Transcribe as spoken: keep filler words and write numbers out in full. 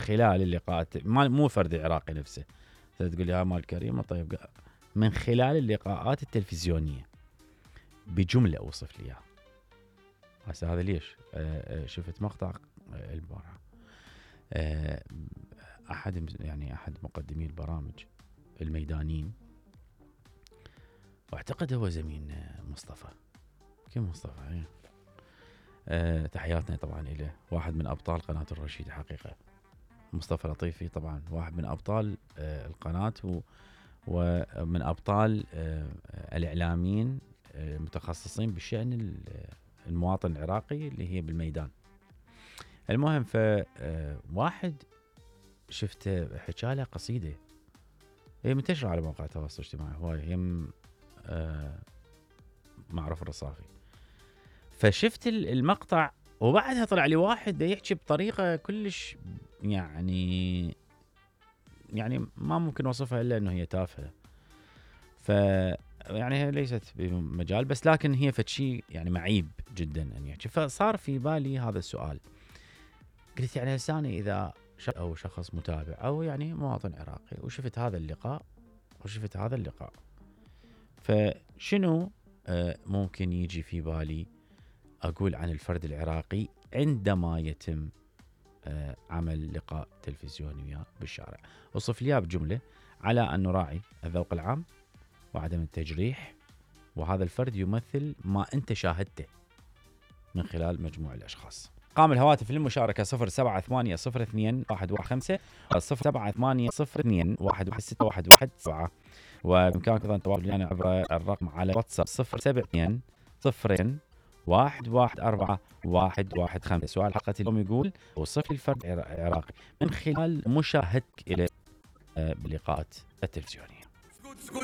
خلال اللقاءات، مو فرد العراقي نفسه. تقول لي ها مال كريمة، طيب من خلال اللقاءات التلفزيونية بجملة أوصف لي إياها. هسه هذا ليش؟ آه شفت مقطع آه البارحة، آه أحد يعني أحد مقدمي البرامج الميدانيين، واعتقد هو زميل مصطفى، كيف مصطفى ايه؟ آه تحياتنا طبعا إليه، واحد من أبطال قناة الرشيد حقيقة. مصطفى لطيفي طبعا واحد من أبطال آه القناة، ومن أبطال آه الإعلاميين المتخصصين بشأن المواطن العراقي اللي هي بالميدان. المهم فواحد شفته حكى له قصيدة هي منتشرة على مواقع التواصل الاجتماعي هواي، هم آه معروف الرصافي. فشفت المقطع وبعدها طلع لي واحد دا يحكي بطريقة كلش يعني يعني ما ممكن وصفها إلا أنه هي تافهة. ف يعني هي ليست بمجال، بس لكن هي فتشي يعني معيب جدا أن يحكي. فصار في بالي هذا السؤال، قلت يعني لساني إذا أو شخص متابع أو يعني مواطن عراقي وشفت هذا اللقاء وشفت هذا اللقاء، فشنو آه ممكن يجي في بالي أقول عن الفرد العراقي عندما يتم آه عمل لقاء تلفزيوني وياه بالشارع؟ وصف لي بجملة على أن نراعي الذوق العام وعدم التجريح، وهذا الفرد يمثل ما أنت شاهدته من خلال مجموع الأشخاص. قام الهواتف للمشاركة صفر سبعة ثمانية صفر اثنين واحد واحد خمسة صفر سبعة ثمانية صفر اثنين واحد واحد ستة واحد واحد سبعة، وبإمكانك أيضا التواصل معنا عبر الرقم على واتساب صفر سبعة اثنين صفرين واحد واحد أربعة واحد واحد خمسة. سؤال حلقة اليوم يقول وصف لي الفرد العراقي من خلال مشاهدتك إلى باللقاءات التلفزيونية.